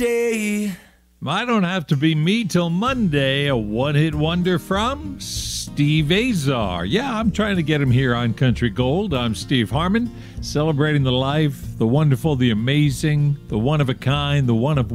Monday. I don't have to be me till Monday. A one-hit wonder from Steve Azar. Yeah, I'm trying to get him here on Country Gold. I'm Steve Harmon, celebrating the life, the wonderful, the amazing, the one-of-a-kind, the one of